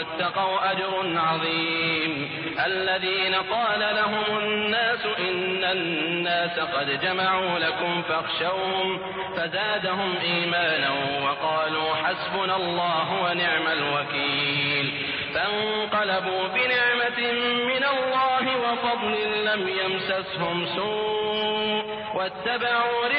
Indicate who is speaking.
Speaker 1: واتقوا أجر عظيم. الذين قال لهم الناس إن الناس قد جمعوا لكم فاخشوهم فزادهم إيمانا وقالوا حسبنا الله ونعم الوكيل. فانقلبوا بنعمة من الله وفضل لم يمسسهم سوء واتبعوا